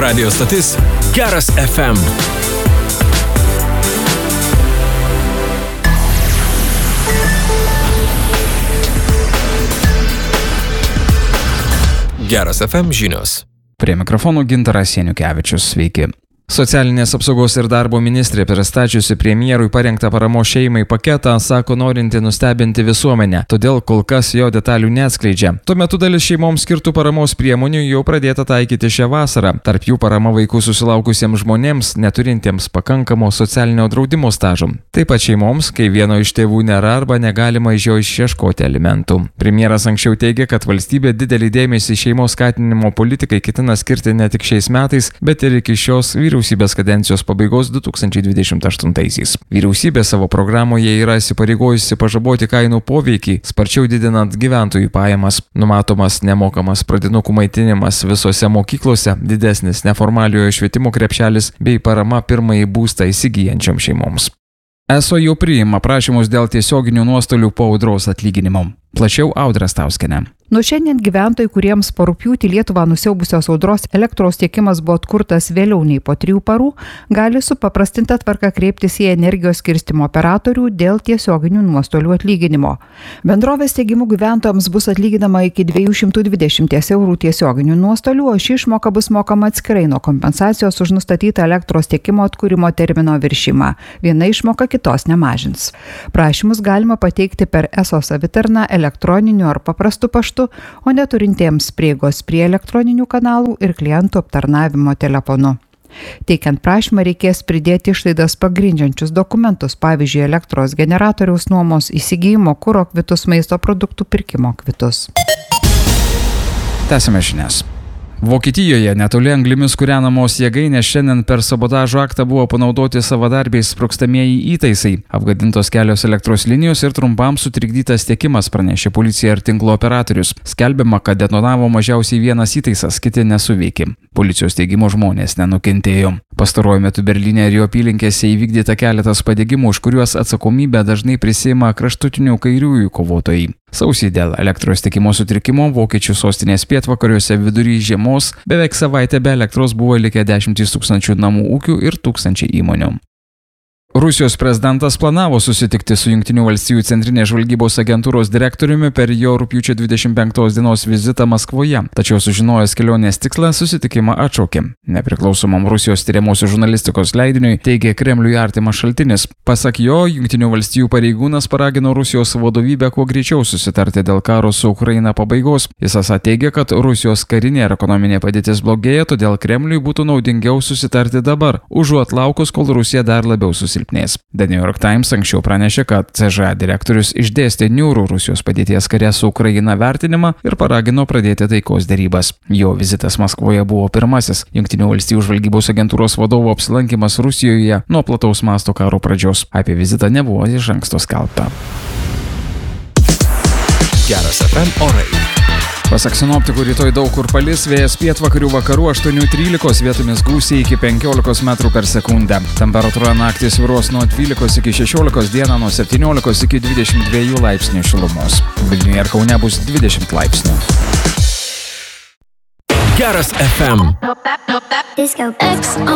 Radio stotis Geras FM. Geras FM žinios. Prie mikrofonų Gintaras Janukevičius. Sveiki. Socialinės apsaugos ir darbo ministrė pristačiusi premjerui parengtą paramos šeimai paketą sako norinti nustebinti visuomenę, todėl kol kas jo detalių neatskleidžia. Tuo metu dalis šeimoms skirtų paramos priemonių jau pradėta taikyti šią vasarą. Tarp jų parama vaikų susilaukusiems žmonėms, neturintiems pakankamo socialinio draudimo stažo. Taip pat šeimoms, kai vieno iš tėvų nėra arba negalima iš jo išieškoti alimentų. Premjeras anksčiau teigė, kad valstybė didelį dėmesį šeimos skatinimo politikai ketina skirti ne tik šiais metais, bet ir iki šios vyriausybės kadencijos pabaigos 2028-aisiais. Vyriausybė savo programoje yra įsipareigojusi pažaboti kainų poveikį, sparčiau didinant gyventojų pajamas. Numatomas nemokamas pradinukų maitinimas visose mokyklose, didesnis neformaliojo švietimo krepšelis bei parama pirmąjį būstą įsigyjančiam šeimoms. ESO jau priima prašymus dėl tiesioginių nuostolių po audros atlyginimo. Plačiau Audra Stauskienė. Nuo šiandien gyventojai, kuriems po rugpjūtį Lietuvą nusiaubusios audros elektros tiekimas buvo atkurtas vėliau nei po 3 parų, gali supaprastinta tvarka kreiptis į energijos skirstymo operatorių dėl tiesioginių nuostolių atlyginimo. Bendrovės teigimu gyventojams bus atlyginama iki 220 eurų tiesioginių nuostolių, o ši išmoka bus mokama atskirai nuo kompensacijos už nustatytą elektros tiekimo atkūrimo termino viršimą. Viena išmoka kitos nemažins. Prašymus galima pateikti per ESO savitarną elektroniniu ar paprastu paštu, o neturintiems prieigos prie elektroninių kanalų ir klientų aptarnavimo telefonu. Teikiant prašymą reikės pridėti išlaidas pagrindžiančius dokumentus, pavyzdžiui, elektros generatoriaus nuomos, įsigijimo, kuro kvitus, maisto produktų pirkimo kvitus. Tęsime žinias. Vokietijoje netoli anglimis kūrenamos jėgainės šiandien per sabotažo aktą buvo panaudoti savadarbiais sprogstamieji įtaisai. Apgadintos kelios elektros linijos ir trumpam sutrikdytas tiekimas, pranešė policija ir tinklo operatorius. Skelbiama, kad detonavo mažiausiai vienas įtaisas, kiti nesuveikė. Policijos teigimu žmonės nenukentėjo. Pastaruoju metu Berlyne ir jo apylinkėse įvykdyta keletas padegimų, už kuriuos atsakomybę dažnai prisiima kraštutinių kairiųjų kovotojai. Sausį dėl elektros tiekimo sutrikimo vokiečių sostinės pietvakariuose vidury žiemos beveik savaitę be elektros buvo likę 10 000 namų ūkių ir 1000 įmonių. Rusijos prezidentas planavo susitikti su Jungtinių valstijų centrinės žvalgybos agentūros direktoriumi per jo rugpjūčio 25 dienos vizitą Maskvoje, tačiau sužinojęs kelionės tikslą susitikimą atšaukė. Nepriklausomam Rusijos tyriamosios žurnalistikos leidiniui teigė Kremliui artimas šaltinis. Pasak jo, Jungtinių valstijų pareigūnas paragino Rusijos vadovybę kuo greičiau susitarti dėl karo su Ukraina pabaigos. Jis esą teigė, kad Rusijos karinė ir ekonominė padėtis blogėja, todėl Kremliui būtų naudingiau susitarti dabar, užuot laukus, kol Rusija dar labiau susilpnės. The New York Times anksčiau pranešė, kad CŽA direktorius išdėstė niūrų Rusijos padėties kare su Ukraina vertinimą ir paragino pradėti taikos derybas. Jo vizitas Maskvoje buvo pirmasis Jungtinių valstijų žvalgybos agentūros vadovo apsilankymas Rusijoje nuo plataus masto karo pradžios. Apie vizitą nebuvo iš anksto skelbta. Geras FM orai. Pasak sinoptikų, rytoj daug kur palis, vėjas pietvakarių vakarų 8-13, vietomis gūsiai iki 15 metrų per sekundę. Temperatūra naktį svyruos nuo 12 iki 16, dieną nuo 17 iki 22 laipsnių šilumos. Vilniuje ir Kaune bus 20 laipsnių. Geras FM. Disco X